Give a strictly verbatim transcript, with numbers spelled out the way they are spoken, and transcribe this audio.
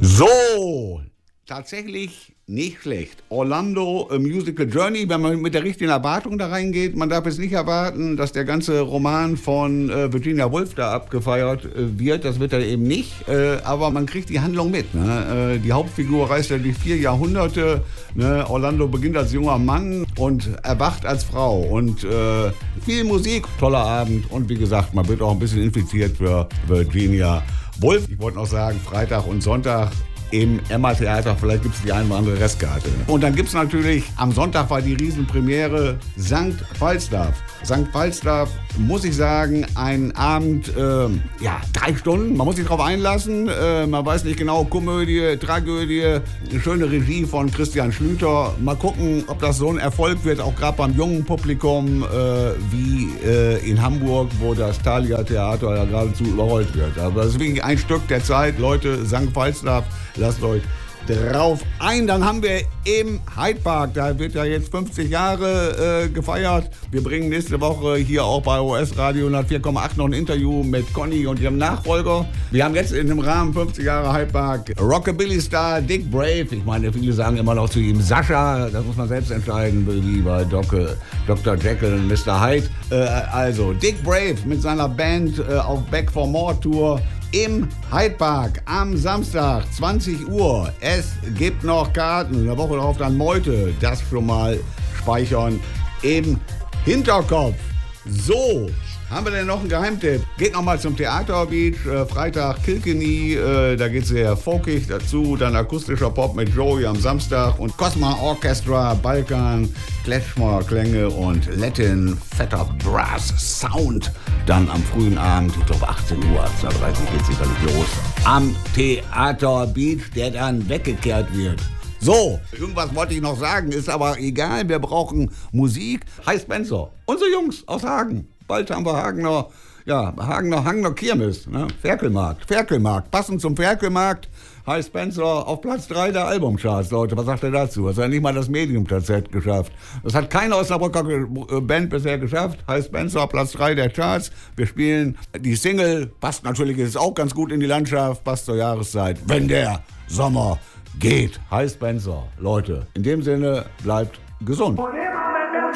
So, tatsächlich nicht schlecht. Orlando, A Musical Journey, wenn man mit der richtigen Erwartung da reingeht. Man darf jetzt nicht erwarten, dass der ganze Roman von äh, Virginia Woolf da abgefeiert äh, wird. Das wird er eben nicht. Äh, aber man kriegt die Handlung mit. Ne? Äh, die Hauptfigur reist ja durch vier Jahrhunderte. Ne? Orlando beginnt als junger Mann und erwacht als Frau. Und äh, viel Musik, toller Abend. Und wie gesagt, man wird auch ein bisschen infiziert für Virginia Woolf. Ich wollte noch sagen, Freitag und Sonntag im Emma-Theater, vielleicht gibt es die eine oder andere Restkarte. Und dann gibt es natürlich, am Sonntag war die Riesenpremiere Sankt Falstaff. Sankt Falstaff, muss ich sagen, ein Abend, äh, ja, drei Stunden, man muss sich drauf einlassen. Äh, man weiß nicht genau, Komödie, Tragödie, eine schöne Regie von Christian Schlüter. Mal gucken, ob das so ein Erfolg wird, auch gerade beim jungen Publikum, äh, wie äh, in Hamburg, wo das Thalia-Theater ja geradezu überrollt wird. Aber deswegen ein Stück der Zeit, Leute, Sankt Falstaff, lasst euch drauf ein. Dann haben wir im Hyde Park, da wird ja jetzt fünfzig Jahre äh, gefeiert. Wir bringen nächste Woche hier auch bei O S Radio hundertvier Komma acht noch ein Interview mit Conny und ihrem Nachfolger. Wir haben jetzt in dem Rahmen fünfzig Jahre Hyde Park Rockabilly-Star Dick Brave. Ich meine, viele sagen immer noch zu ihm Sascha, das muss man selbst entscheiden, wie bei Doc, Doktor Jekyll und Mister Hyde. Äh, also Dick Brave mit seiner Band äh, auf Back for More Tour im Hyde Park am Samstag, zwanzig Uhr. Es gibt noch Karten. Eine Woche darauf dann Meute. Das schon mal speichern im Hinterkopf. So, haben wir denn noch einen Geheimtipp? Geht nochmal zum Theater Beach. Äh, Freitag Kilkenny. Äh, da geht es sehr folkig dazu. Dann akustischer Pop mit Joey am Samstag. Und Cosma Orchestra, Balkan, Klezmer-Klänge und Latin, fetter Brass Sound. Dann am frühen Abend, ich glaube achtzehn Uhr, achtzehn Uhr dreißig geht es sicherlich los. Am Theater Beach, der dann weggekehrt wird. So, irgendwas wollte ich noch sagen, ist aber egal, wir brauchen Musik. Hi Spencer, unsere Jungs aus Hagen. Bald haben wir Hagener, ja, Hagener, Hagener Kirmes, ne? Ferkelmarkt, Ferkelmarkt, passend zum Ferkelmarkt. Hi Spencer auf Platz drei der Albumcharts, Leute. Was sagt er dazu? Das hat nicht mal das Medium-Tarzett geschafft. Das hat keine Osnabrücker Band bisher geschafft. Hi Spencer, Platz drei der Charts. Wir spielen die Single. Passt natürlich, ist auch ganz gut in die Landschaft. Passt zur Jahreszeit. Wenn der Sommer geht. Hi Spencer, Leute. In dem Sinne, bleibt gesund.